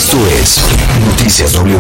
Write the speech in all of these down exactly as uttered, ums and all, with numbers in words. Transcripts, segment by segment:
Esto es Noticias W.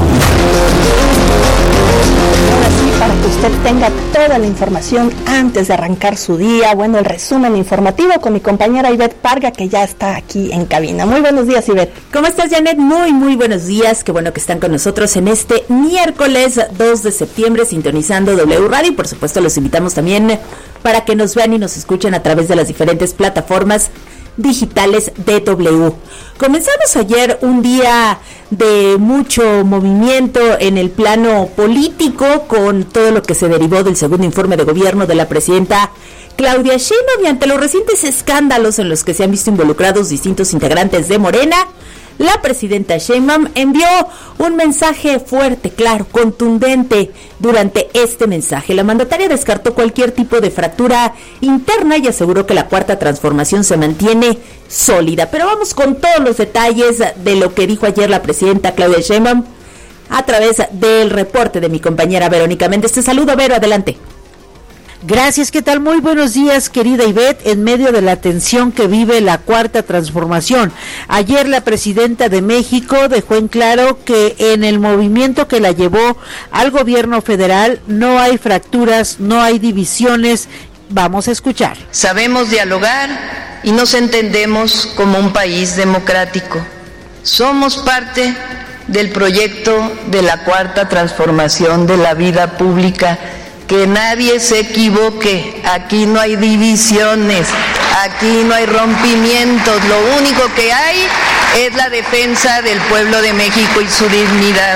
Ahora sí, para que usted tenga toda la información antes de arrancar su día, bueno, el resumen informativo con mi compañera Ivette Parga, que ya está aquí en cabina. Muy buenos días, Ivette. ¿Cómo estás, Janet? Muy, muy buenos días. Qué bueno que están con nosotros en este miércoles dos de septiembre, sintonizando W Radio. Y por supuesto, los invitamos también para que nos vean y nos escuchen a través de las diferentes plataformas digitales de W. Comenzamos ayer un día de mucho movimiento en el plano político con todo lo que se derivó del segundo informe de gobierno de la presidenta Claudia Sheinbaum, y ante los recientes escándalos en los que se han visto involucrados distintos integrantes de Morena. La presidenta Sheinbaum envió un mensaje fuerte, claro, contundente durante este mensaje. La mandataria descartó cualquier tipo de fractura interna y aseguró que la cuarta transformación se mantiene sólida. Pero vamos con todos los detalles de lo que dijo ayer la presidenta Claudia Sheinbaum a través del reporte de mi compañera Verónica Méndez. Te saludo, Vero, adelante. Gracias, ¿qué tal? Muy buenos días, querida Ivette. En medio de la tensión que vive la cuarta transformación, ayer la presidenta de México dejó en claro que en el movimiento que la llevó al gobierno federal no hay fracturas, no hay divisiones. Vamos a escuchar. Sabemos dialogar y nos entendemos como un país democrático. Somos parte del proyecto de la cuarta transformación de la vida pública. Que nadie se equivoque, aquí no hay divisiones, aquí no hay rompimientos, lo único que hay es la defensa del pueblo de México y su dignidad.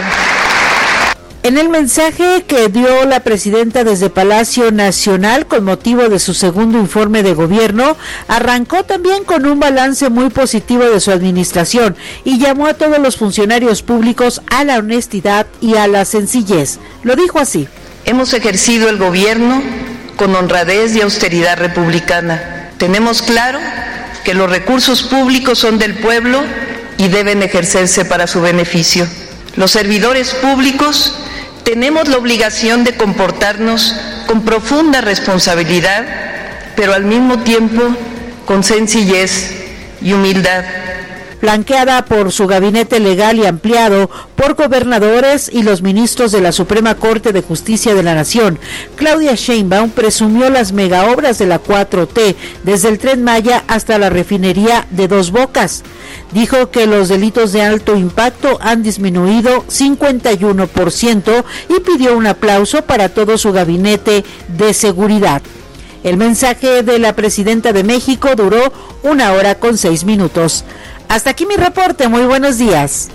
En el mensaje que dio la presidenta desde Palacio Nacional con motivo de su segundo informe de gobierno, arrancó también con un balance muy positivo de su administración y llamó a todos los funcionarios públicos a la honestidad y a la sencillez. Lo dijo así. Hemos ejercido el gobierno con honradez y austeridad republicana. Tenemos claro que los recursos públicos son del pueblo y deben ejercerse para su beneficio. Los servidores públicos tenemos la obligación de comportarnos con profunda responsabilidad, pero al mismo tiempo con sencillez y humildad. Flanqueada por su gabinete legal y ampliado por gobernadores y los ministros de la Suprema Corte de Justicia de la Nación, Claudia Sheinbaum presumió las megaobras de la cuatro T, desde el Tren Maya hasta la refinería de Dos Bocas. Dijo que los delitos de alto impacto han disminuido cincuenta y uno por ciento y pidió un aplauso para todo su gabinete de seguridad. El mensaje de la presidenta de México duró una hora con seis minutos. Hasta aquí mi reporte, muy buenos días.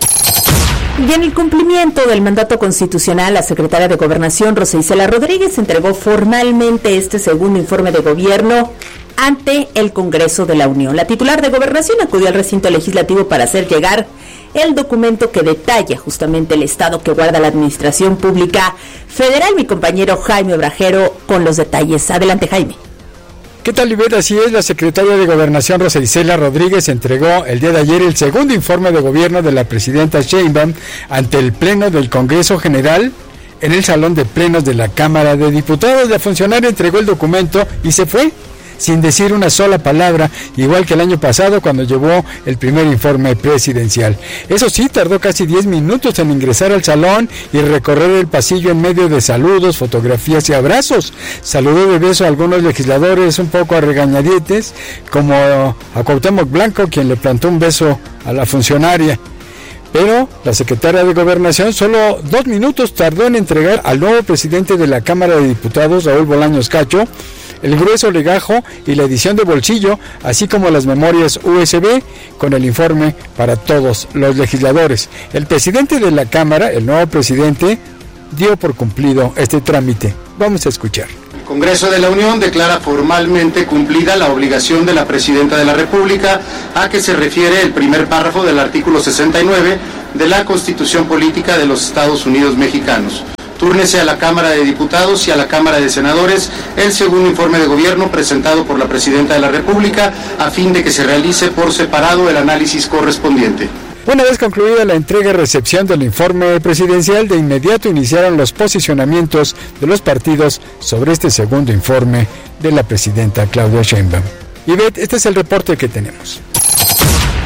Y en el cumplimiento del mandato constitucional, la secretaria de Gobernación, Rosa Isela Rodríguez, entregó formalmente este segundo informe de gobierno ante el Congreso de la Unión. La titular de Gobernación acudió al recinto legislativo para hacer llegar el documento que detalla justamente el estado que guarda la Administración Pública Federal. Mi compañero Jaime Obrajero con los detalles. Adelante, Jaime. ¿Qué tal, Ivette? Así es, la secretaria de Gobernación, Rosa Isela Rodríguez, entregó el día de ayer el segundo informe de gobierno de la presidenta Sheinbaum ante el Pleno del Congreso General en el Salón de Plenos de la Cámara de Diputados. La funcionaria entregó el documento y se fue, sin decir una sola palabra, igual que el año pasado cuando llevó el primer informe presidencial. Eso sí, tardó casi diez minutos en ingresar al salón y recorrer el pasillo en medio de saludos, fotografías y abrazos. Saludó de beso a algunos legisladores un poco a regañadietes, como a Cuauhtémoc Blanco, quien le plantó un beso a la funcionaria. Pero la secretaria de Gobernación solo dos minutos tardó en entregar al nuevo presidente de la Cámara de Diputados, Raúl Bolaños Cacho, el grueso legajo y la edición de bolsillo, así como las memorias U S B con el informe para todos los legisladores. El presidente de la Cámara, el nuevo presidente, dio por cumplido este trámite. Vamos a escuchar. El Congreso de la Unión declara formalmente cumplida la obligación de la Presidenta de la República a que se refiere el primer párrafo del artículo sesenta y nueve de la Constitución Política de los Estados Unidos Mexicanos. Túrnese a la Cámara de Diputados y a la Cámara de Senadores el segundo informe de gobierno presentado por la Presidenta de la República a fin de que se realice por separado el análisis correspondiente. Una vez concluida la entrega y recepción del informe presidencial, de inmediato iniciaron los posicionamientos de los partidos sobre este segundo informe de la presidenta Claudia Sheinbaum. Ivette, este es el reporte que tenemos.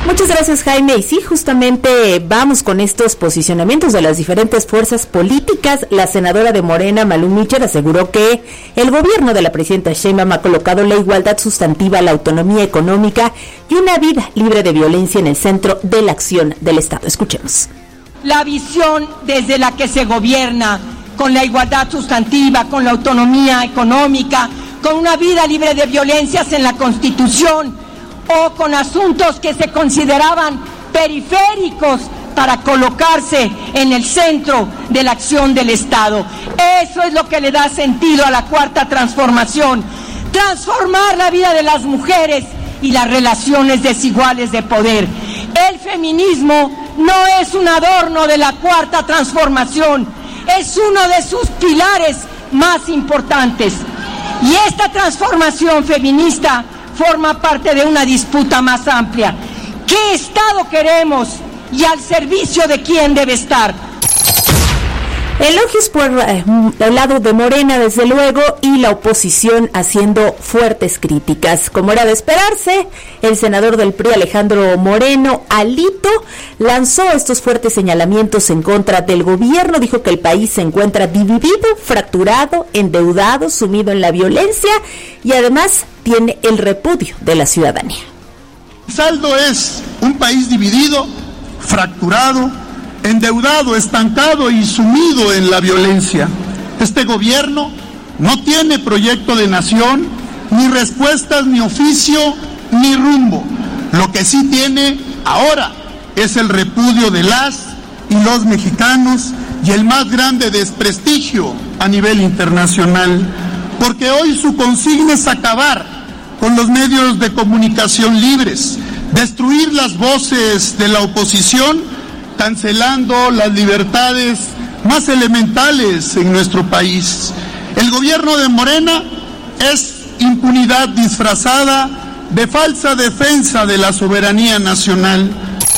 Muchas gracias, Jaime. Y sí, justamente vamos con estos posicionamientos de las diferentes fuerzas políticas. La senadora de Morena, Malú Micher, aseguró que el gobierno de la presidenta Sheinbaum ha colocado la igualdad sustantiva, la autonomía económica y una vida libre de violencia en el centro de la acción del Estado. Escuchemos. La visión desde la que se gobierna, con la igualdad sustantiva, con la autonomía económica, con una vida libre de violencias en la Constitución, o con asuntos que se consideraban periféricos para colocarse en el centro de la acción del Estado. Eso es lo que le da sentido a la Cuarta Transformación. Transformar la vida de las mujeres y las relaciones desiguales de poder. El feminismo no es un adorno de la Cuarta Transformación, es uno de sus pilares más importantes. Y esta transformación feminista forma parte de una disputa más amplia. ¿Qué Estado queremos y al servicio de quién debe estar? Elogios por eh, el lado de Morena, desde luego, y la oposición haciendo fuertes críticas. Como era de esperarse, el senador del P R I, Alejandro Moreno, Alito, lanzó estos fuertes señalamientos en contra del gobierno. Dijo que el país se encuentra dividido, fracturado, endeudado, sumido en la violencia y además tiene el repudio de la ciudadanía. El saldo es un país dividido, fracturado, endeudado, estancado y sumido en la violencia. Este gobierno no tiene proyecto de nación, ni respuestas, ni oficio, ni rumbo. Lo que sí tiene ahora es el repudio de las y los mexicanos y el más grande desprestigio a nivel internacional, porque hoy su consigna es acabar con los medios de comunicación libres, destruir las voces de la oposición, cancelando las libertades más elementales en nuestro país. El gobierno de Morena es impunidad disfrazada de falsa defensa de la soberanía nacional.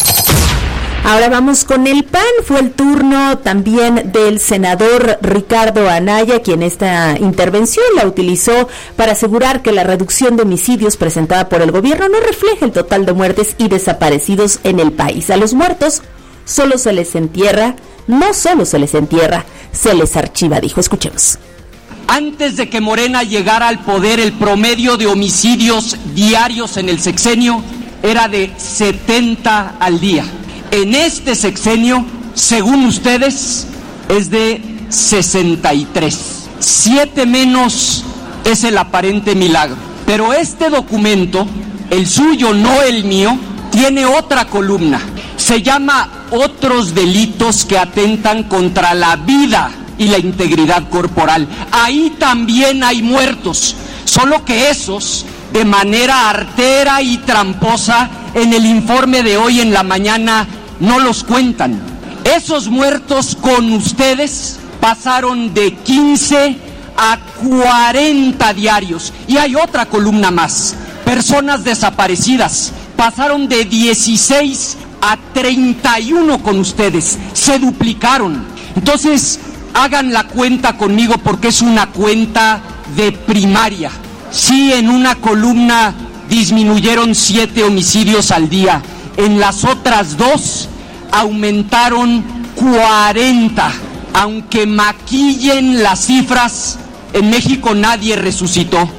Ahora vamos con el P A N. Fue el turno también del senador Ricardo Anaya, quien esta intervención la utilizó para asegurar que la reducción de homicidios presentada por el gobierno no refleja el total de muertes y desaparecidos en el país. A los muertos solo se les entierra, no solo se les entierra, se les archiva, dijo. Escuchemos. Antes de que Morena llegara al poder, el promedio de homicidios diarios en el sexenio era de setenta al día. En este sexenio, según ustedes, es de sesenta y tres. Siete menos es el aparente milagro. Pero este documento, el suyo, no el mío, tiene otra columna. Se llama Otros delitos que atentan contra la vida y la integridad corporal. Ahí también hay muertos, solo que esos, de manera artera y tramposa, en el informe de hoy en la mañana no los cuentan. Esos muertos con ustedes pasaron de quince a cuarenta diarios. Y hay otra columna más. Personas desaparecidas pasaron de dieciséis a treinta y uno con ustedes, se duplicaron. Entonces, hagan la cuenta conmigo porque es una cuenta de primaria. Sí, en una columna disminuyeron siete homicidios al día, en las otras dos aumentaron cuarenta. Aunque maquillen las cifras, en México nadie resucitó.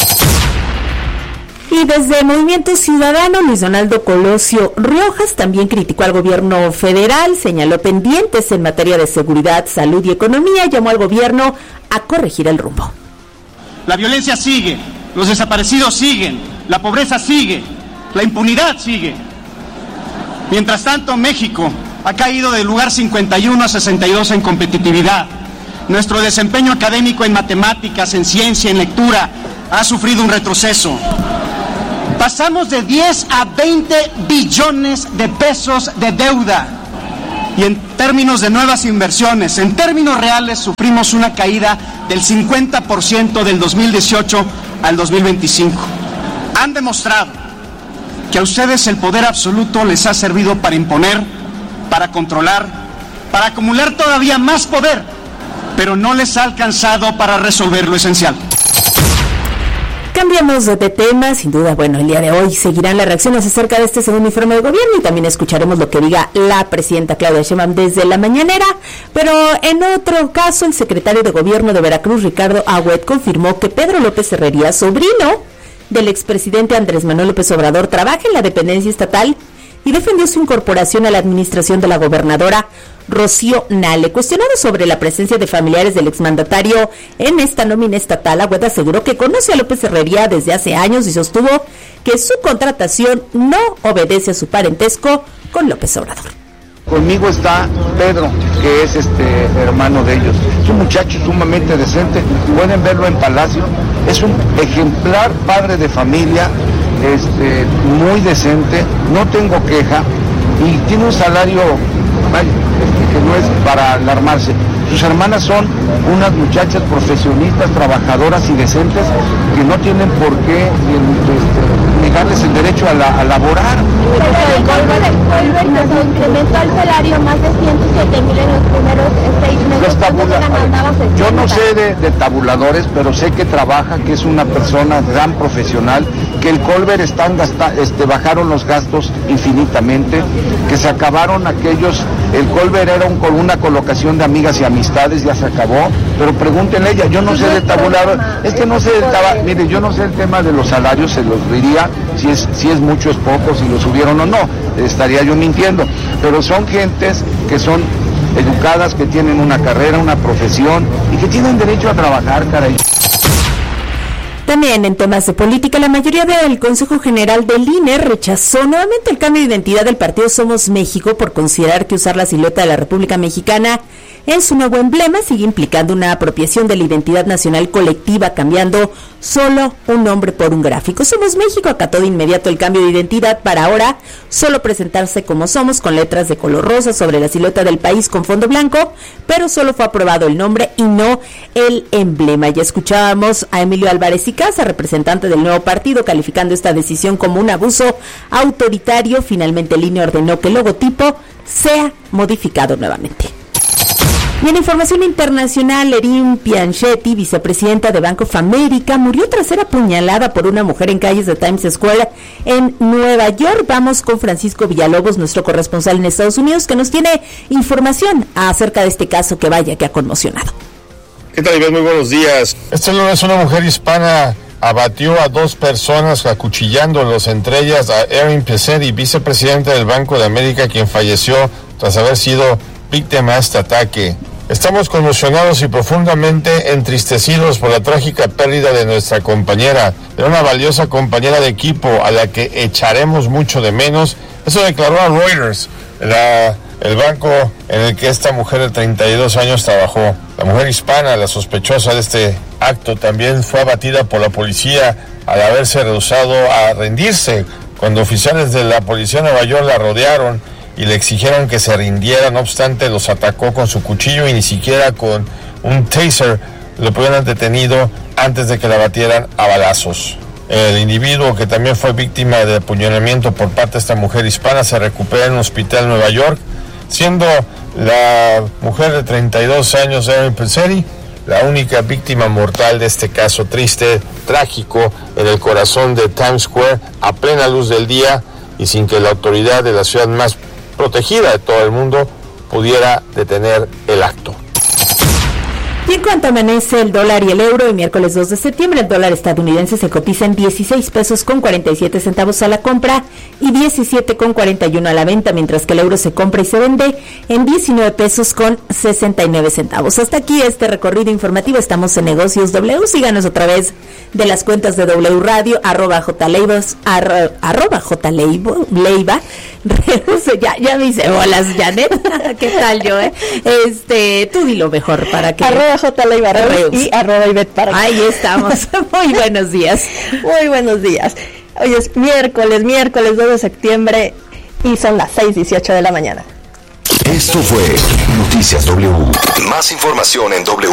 Y desde Movimiento Ciudadano, Luis Donaldo Colosio Riojas también criticó al gobierno federal, señaló pendientes en materia de seguridad, salud y economía, llamó al gobierno a corregir el rumbo. La violencia sigue, los desaparecidos siguen, la pobreza sigue, la impunidad sigue. Mientras tanto, México ha caído del lugar cincuenta y uno a sesenta y dos en competitividad. Nuestro desempeño académico en matemáticas, en ciencia, en lectura, ha sufrido un retroceso. Pasamos de diez a veinte billones de pesos de deuda. Y en términos de nuevas inversiones, en términos reales, sufrimos una caída del cincuenta por ciento del dos mil dieciocho al dos mil veinticinco. Han demostrado que a ustedes el poder absoluto les ha servido para imponer, para controlar, para acumular todavía más poder, pero no les ha alcanzado para resolver lo esencial. Cambiamos de tema, sin duda, bueno, el día de hoy seguirán las reacciones acerca de este segundo informe de gobierno y también escucharemos lo que diga la presidenta Claudia Sheinbaum desde la mañanera, pero en otro caso, el secretario de Gobierno de Veracruz, Ricardo Agüed, confirmó que Pedro López Herrería, sobrino del expresidente Andrés Manuel López Obrador, trabaja en la dependencia estatal y defendió su incorporación a la administración de la gobernadora Rocío Nale. Cuestionado sobre la presencia de familiares del exmandatario en esta nómina estatal, Agüed aseguró que conoce a López Herrería desde hace años y sostuvo que su contratación no obedece a su parentesco con López Obrador. Conmigo está Pedro, que es este hermano de ellos. Es un muchacho sumamente decente, pueden verlo en Palacio. Es un ejemplar padre de familia, este, muy decente, no tengo queja y tiene un salario ay, este, que no es para alarmarse. Sus hermanas son unas muchachas profesionistas, trabajadoras y decentes que no tienen por qué este, negarles el derecho a, la, a laborar. Pero el Colbert nos incrementó el salario más de ciento siete mil en los primeros seis meses. Los tabula- Yo no sé de, de tabuladores, pero sé que trabaja, que es una persona gran profesional, que el Colbert están gasta, este, bajaron los gastos infinitamente, que se acabaron aquellos, el Colbert era un, una colocación de amigas y amistades, ya se acabó, pero pregúntenle a ella, yo no sé de tabulador, es que no sé del tabaco, mire, yo no sé el tema de los salarios, se los diría, si es, si es mucho, es poco, si lo subieron o no, estaría yo mintiendo, pero son gentes que son educadas, que tienen una carrera, una profesión y que tienen derecho a trabajar, caray. También en temas de política, la mayoría del Consejo General del I N E rechazó nuevamente el cambio de identidad del partido Somos México por considerar que usar la silueta de la República Mexicana en su nuevo emblema sigue implicando una apropiación de la identidad nacional colectiva, cambiando solo un nombre por un gráfico. Somos México acató de inmediato el cambio de identidad para ahora solo presentarse como Somos, con letras de color rosa sobre la silueta del país con fondo blanco, pero solo fue aprobado el nombre y no el emblema. Ya escuchábamos a Emilio Álvarez y Casa, representante del nuevo partido, calificando esta decisión como un abuso autoritario. Finalmente el I N E ordenó que el logotipo sea modificado nuevamente. Y en información internacional, Erin Pianchetti, vicepresidenta de Bank of America, murió tras ser apuñalada por una mujer en calles de Times Square en Nueva York. Vamos con Francisco Villalobos, nuestro corresponsal en Estados Unidos, que nos tiene información acerca de este caso que vaya que ha conmocionado. ¿Qué tal, Iván? Muy buenos días. Este lunes una mujer hispana abatió a dos personas acuchillándolos, entre ellas a Erin Pianchetti, vicepresidenta del Banco de América, quien falleció tras haber sido víctima de este ataque. Estamos conmocionados y profundamente entristecidos por la trágica pérdida de nuestra compañera, de una valiosa compañera de equipo a la que echaremos mucho de menos. Eso declaró a Reuters, la, el banco en el que esta mujer de treinta y dos años trabajó. La mujer hispana, la sospechosa de este acto, también fue abatida por la policía al haberse rehusado a rendirse cuando oficiales de la policía de Nueva York la rodearon y le exigieron que se rindiera. No obstante, los atacó con su cuchillo y ni siquiera con un taser lo pudieron detenido antes de que la batieran a balazos. El individuo, que también fue víctima de apuñalamiento por parte de esta mujer hispana, se recupera en un hospital en Nueva York, siendo la mujer de treinta y dos años, Erin Pianchetti, la única víctima mortal de este caso triste, trágico, en el corazón de Times Square, a plena luz del día y sin que la autoridad de la ciudad más protegida de todo el mundo pudiera detener el acto. Y en cuanto amanece el dólar y el euro, el miércoles dos de septiembre, el dólar estadounidense se cotiza en dieciséis pesos con cuarenta y siete centavos a la compra y diecisiete con cuarenta y uno a la venta, mientras que el euro se compra y se vende en diecinueve pesos con sesenta y nueve centavos. Hasta aquí este recorrido informativo. Estamos en Negocios W. Síganos a través de las cuentas de W Radio, arroba jleibas, arro, arroba jleiva. Ya, ya me hice bolas, Janet. ¿Qué tal yo, eh? Este, tú dilo mejor para que... Arroba jleiva y arroba Ivette Parga. Ahí estamos. Muy buenos días. Muy buenos días. Hoy es miércoles, miércoles dos de septiembre y son las seis dieciocho de la mañana. Esto fue Noticias W. Más información en W